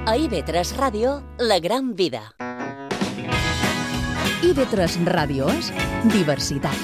A IB3 Ràdio, la gran vida. IB3 Ràdio és diversitat.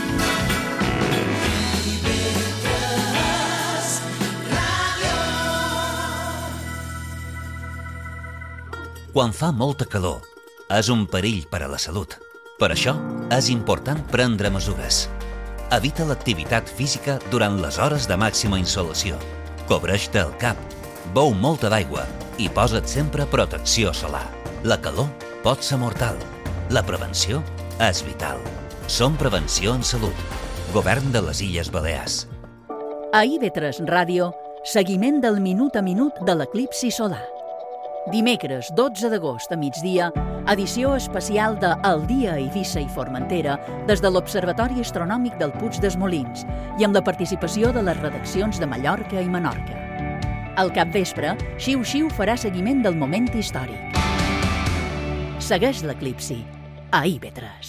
Quan fa molta calor, és un perill per a la salut. Per això, és important prendre mesures. Evita l'activitat física durant les hores de màxima insolació. Cobreix-te el cap, beu molta d'aigua i posa't sempre protecció solar. La calor pot ser mortal. La prevenció és vital. Som Prevenció en Salut. Govern de les Illes Balears. A IB3 Ràdio, seguiment del minut a minut de l'eclipsi solar. Dimecres 12 d'agost a migdia, edició especial de El dia a Eivissa i Formentera des de l'Observatori Astronòmic del Puig dels Molins i amb la participació de les redaccions de Mallorca i Menorca. Al capvespre, Xiu Xiu farà seguiment del moment històric. Segueix l'eclipsi a IB3.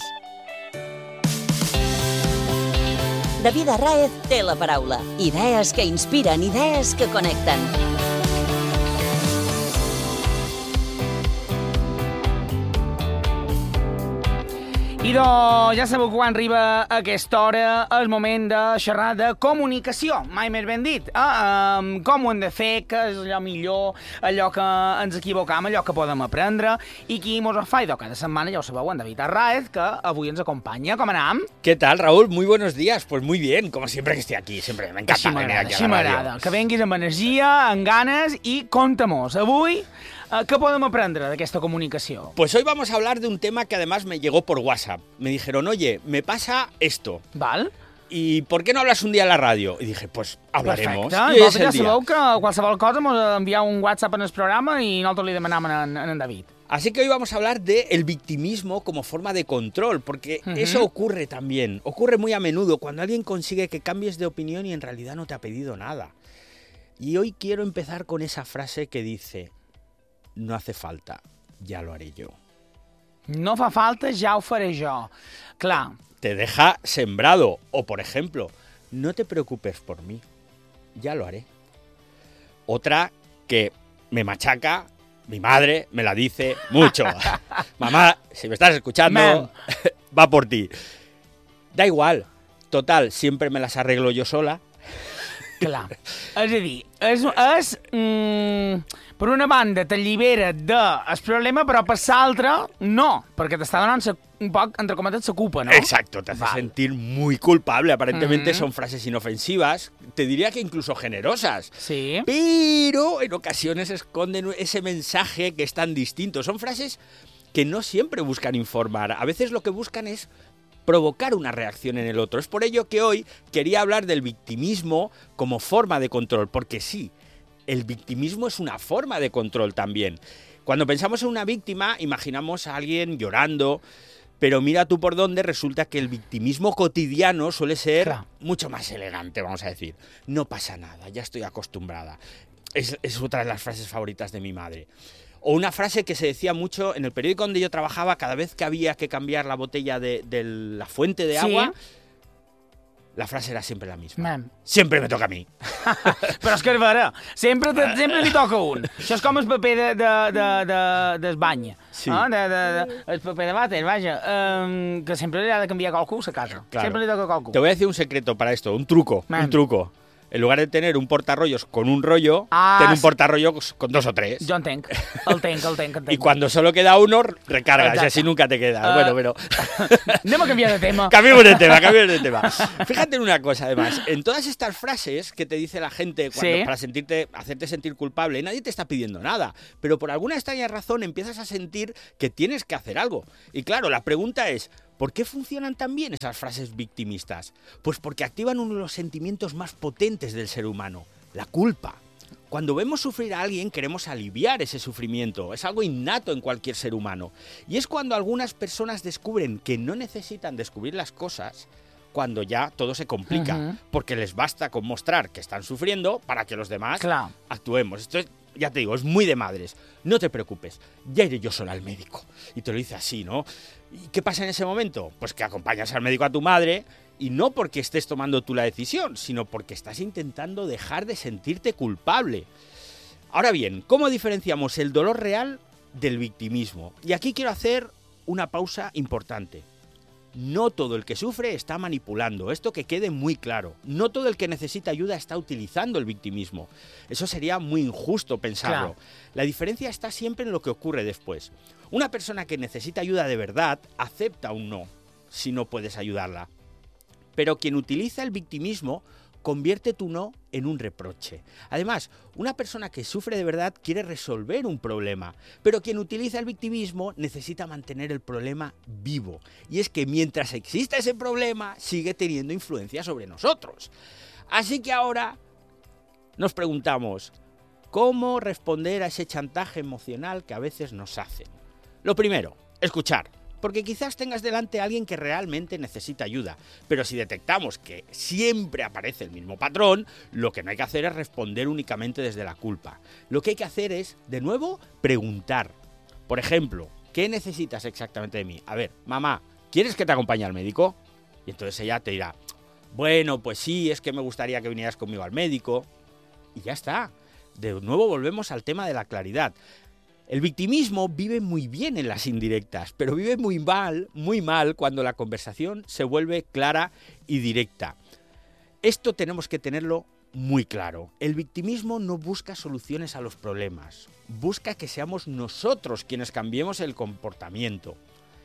David Arráez té la paraula. Idees que inspiren, idees que connecten. I ja sabeu que quan arriba aquesta hora és moment de xerrar de comunicació, mai més ben dit. Com ho hem de fer, què és allò millor, allò que ens equivocam, allò que podem aprendre, i qui mos ho fa idò cada setmana, ja ho sabeu, en David Arráez, que avui ens acompanya. Com anam? ¿Qué tal, Raúl? Muy buenos días. Pues muy bien, como siempre que estoy aquí. Siempre me encanta venir aquí a la radio. M'agrada. Que venguis amb energia, amb ganes i conta-mos. Avui, què podem aprendre d'aquesta comunicació? Pues hoy vamos a hablar de un tema que además me llegó por WhatsApp. Me dijeron, oye, me pasa esto. Val? ¿Y por qué no hablas un día en la radio? Y dije, pues hablaremos. Perfecte. I ja sabeu que qualsevol cosa mos enviar un WhatsApp en el programa i nosaltres li demanam en David. Así que hoy vamos a hablar del victimismo como forma de control, porque eso ocurre también. Ocurre muy a menudo cuando alguien consigue que cambies de opinión y en realidad no te ha pedido nada. Y hoy quiero empezar con esa frase que dice, no hace falta, ya lo haré yo. No fa falta, ja ho faré jo. Clar. Te deja sembrado. O, por ejemplo, no te preocupes por mí, ya lo haré. Otra que me machaca, mi madre me la dice mucho. Mamá, si me estás escuchando, va por ti. Da igual, total, siempre me las arreglo yo sola. Clar. És a dir, per una banda t'allibera del problema, però per l'altra no, perquè t'està donant un poc, entre cometes, la culpa, ¿no? Exacto, te hace sentir muy culpable. Aparentemente son frases inofensivas, te diría que incluso generosas. Sí. Pero en ocasiones esconden ese mensaje que es tan distinto. Son frases que no siempre buscan informar. A veces lo que buscan es provocar una reacción en el otro. Es por ello que hoy quería hablar del victimismo como forma de control, porque sí, el victimismo es una forma de control también. Cuando pensamos en una víctima, imaginamos a alguien llorando, pero mira tú por dónde, resulta que el victimismo cotidiano suele ser mucho más elegante, vamos a decir. No pasa nada, ya estoy acostumbrada. Es otra de las frases favoritas de mi madre. O una frase que se decía mucho en el periódico donde yo trabajaba, cada vez que había que cambiar la botella de la fuente de agua, la frase era siempre la misma. Siempre me toca a mi. Però és que és vera, sempre li toca un. Això és com el paper del bany. Sí. El paper de vàter, vaja, que sempre li ha de canviar qualcú a casa. Claro. Sempre li toca a qualcú. Te voy a decir un secreto para esto, un truco. En lugar de tener un portarrollos con un rollo, ten un portarrollos con 2 o 3. Jo entenc. El tenc. Y cuando solo queda uno, recargas, y así nunca te queda. Bueno, pero... Anem a canviar de tema. Cambiemos de tema. Fíjate en una cosa, además. En todas estas frases que te dice la gente para hacerte sentir culpable, nadie te está pidiendo nada. Pero por alguna extraña razón empiezas a sentir que tienes que hacer algo. Y claro, la pregunta es, ¿por qué funcionan tan bien esas frases victimistas? Pues porque activan uno de los sentimientos más potentes del ser humano, la culpa. Cuando vemos sufrir a alguien queremos aliviar ese sufrimiento, es algo innato en cualquier ser humano. Y es cuando algunas personas descubren que no necesitan descubrir las cosas, cuando ya todo se complica, porque les basta con mostrar que están sufriendo para que los demás actuemos. Esto es, ya te digo, es muy de madres. No te preocupes, ya iré yo sola al médico. Y te lo dice así, ¿no? ¿Y qué pasa en ese momento? Pues que acompañas al médico a tu madre, y no porque estés tomando tú la decisión, sino porque estás intentando dejar de sentirte culpable. Ahora bien, ¿cómo diferenciamos el dolor real del victimismo? Y aquí quiero hacer una pausa importante. No todo el que sufre está manipulando, esto que quede muy claro. No todo el que necesita ayuda está utilizando el victimismo. Eso sería muy injusto pensarlo. Claro. La diferencia está siempre en lo que ocurre después. Una persona que necesita ayuda de verdad acepta un no, si no puedes ayudarla. Pero quien utiliza el victimismo convierte tu no en un reproche. Además, una persona que sufre de verdad quiere resolver un problema, pero quien utiliza el victimismo necesita mantener el problema vivo. Y es que mientras exista ese problema, sigue teniendo influencia sobre nosotros. Así que ahora nos preguntamos, ¿cómo responder a ese chantaje emocional que a veces nos hacen? Lo primero, escuchar. Porque quizás tengas delante a alguien que realmente necesita ayuda, pero si detectamos que siempre aparece el mismo patrón, lo que no hay que hacer es responder únicamente desde la culpa. Lo que hay que hacer es, de nuevo, preguntar. Por ejemplo, ¿qué necesitas exactamente de mí? A ver, mamá, ¿quieres que te acompañe al médico? Y entonces ella te dirá, bueno, pues sí, es que me gustaría que vinieras conmigo al médico. Y ya está. De nuevo volvemos al tema de la claridad. El victimismo vive muy bien en las indirectas, pero vive muy mal cuando la conversación se vuelve clara y directa. Esto tenemos que tenerlo muy claro. El victimismo no busca soluciones a los problemas, busca que seamos nosotros quienes cambiemos el comportamiento.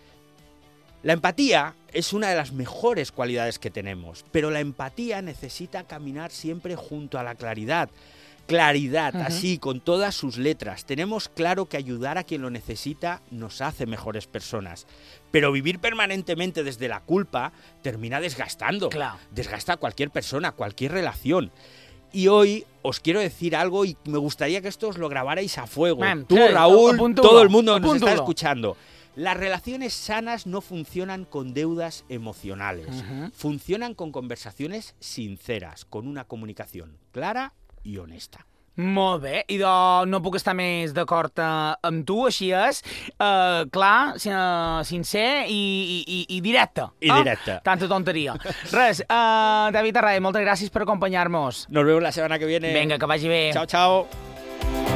La empatía es una de las mejores cualidades que tenemos, pero la empatía necesita caminar siempre junto a la claridad. Claridad, así, con todas sus letras. Tenemos claro que ayudar a quien lo necesita nos hace mejores personas. Pero vivir permanentemente desde la culpa termina desgastando. Claro. Desgasta a cualquier persona, cualquier relación. Y hoy os quiero decir algo y me gustaría que esto os lo grabarais a fuego. Tú, Raúl, todo el mundo que nos está escuchando. Las relaciones sanas no funcionan con deudas emocionales. Funcionan con conversaciones sinceras, con una comunicación clara i honesta. Molt bé, i no puc estar més d'acord amb tu, així és, clar, sincer i directe. I directe. Tanta tonteria. Res, David Arraez, moltes gràcies per acompanyar-nos. Nos vemos la semana que viene. Vinga, que vagi bé. Chao, chao.